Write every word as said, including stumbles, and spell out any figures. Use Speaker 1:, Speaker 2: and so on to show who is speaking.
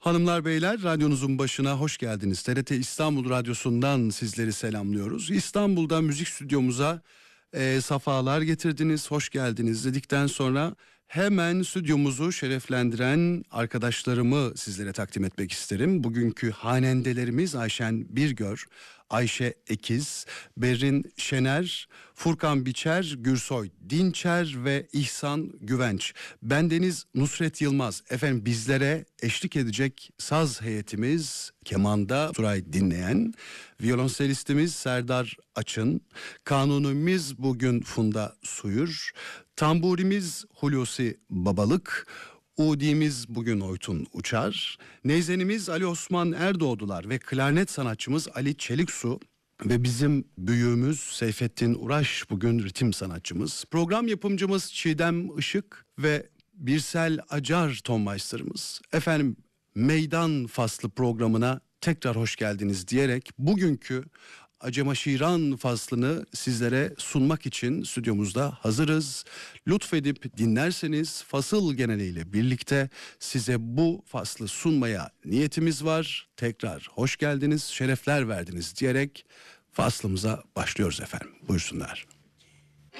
Speaker 1: Hanımlar beyler, radyonuzun başına hoş geldiniz. T R T İstanbul Radyosu'ndan sizleri selamlıyoruz. İstanbul'da müzik stüdyomuza e, safalar getirdiniz, hoş geldiniz dedikten sonra hemen stüdyomuzu şereflendiren arkadaşlarımı sizlere takdim etmek isterim. Bugünkü hanendelerimiz Ayşen Birgör, Ayşe Ekiz, Berrin Şener, Furkan Biçer, Gürsoy Dinçer ve İhsan Güvenç. Bendeniz Nusret Yılmaz. Efendim bizlere eşlik edecek saz heyetimiz kemanda Turay Dinleyen, violonselistimiz Serdar Açın, kanunimiz bugün Funda Suyur, tamburimiz Hulusi Babalık, udimiz bugün Oytun Uçar, neyzenimiz Ali Osman Erdoğdular ve klarnet sanatçımız Ali Çeliksu ve bizim büyüğümüz Seyfettin Uraş bugün ritim sanatçımız. Program yapımcımız Çiğdem Işık ve Birsel Acar tonmeister'ımız. Efendim Meydan Faslı programına tekrar hoş geldiniz diyerek bugünkü Acemaşiran faslını sizlere sunmak için stüdyomuzda hazırız. Lütfedip dinlerseniz fasıl geneliyle birlikte size bu faslı sunmaya niyetimiz var. Tekrar hoş geldiniz, şerefler verdiniz diyerek faslımıza başlıyoruz efendim. Buyursunlar.